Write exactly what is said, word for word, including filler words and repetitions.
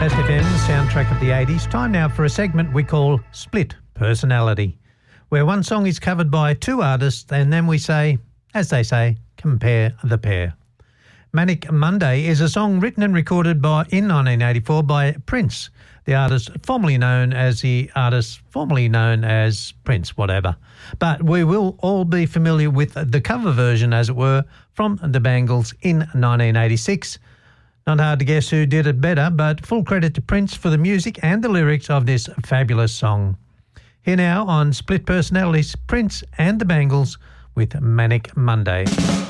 Coast F M, soundtrack of the eighties. Time now for a segment we call Split Personality, where one song is covered by two artists and then we say, as they say, compare the pair. Manic Monday is a song written and recorded by in nineteen eighty-four by Prince, the artist formerly known as the artist formerly known as Prince, whatever. But we will all be familiar with the cover version, as it were, from the Bangles in nineteen eighty-six. Not hard to guess who did it better, but full credit to Prince for the music and the lyrics of this fabulous song. Here now on Split Personalities, Prince and the Bangles with Manic Monday.